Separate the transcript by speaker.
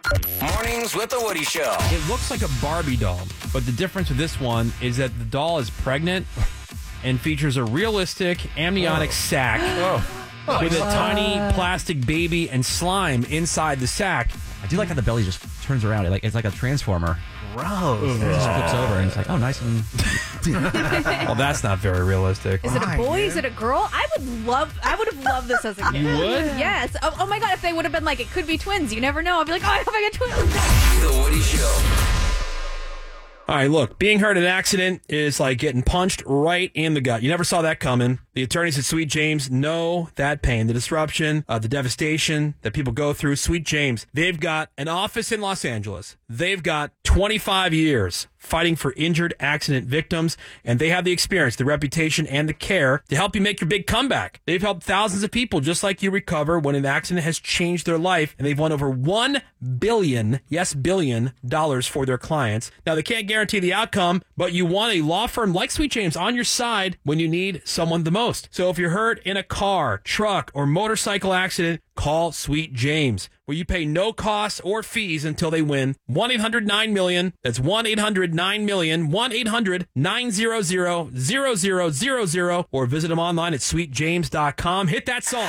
Speaker 1: Mornings with the Woody Show.
Speaker 2: It looks like a Barbie doll, but the difference with this one is that the doll is pregnant and features a realistic amniotic sac with a tiny plastic baby and slime inside the sack.
Speaker 3: I do like how the belly just turns around. It's like a transformer.
Speaker 4: Gross.
Speaker 3: It just flips over and it's like, oh, nice and...
Speaker 2: Well, that's not very realistic.
Speaker 5: Is it a boy? Is it a girl? I would have loved this as a kid.
Speaker 2: You would?
Speaker 5: Yes. Oh my God, if they would have been like, it could be twins. You never know. I'd be like, oh, I hope I get twins.
Speaker 1: The Woody Show.
Speaker 2: All right, look, being hurt in an accident is like getting punched right in the gut. You never saw that coming. The attorneys at Sweet James know that pain, the disruption, the devastation that people go through. Sweet James, they've got an office in Los Angeles. They've got 25 years fighting for injured accident victims, and they have the experience, the reputation, and the care to help you make your big comeback. They've helped thousands of people just like you recover when an accident has changed their life, and they've won over $1 billion, yes, billion dollars for their clients. Now, they can't guarantee the outcome, but you want a law firm like Sweet James on your side when you need someone the most. So if you're hurt in a car, truck, or motorcycle accident, call Sweet James, where you pay no costs or fees until they win. 1-800-9-MILLION. That's 1-800-9-MILLION. 1-800-900-0000. Or visit them online at sweetjames.com. Hit that song.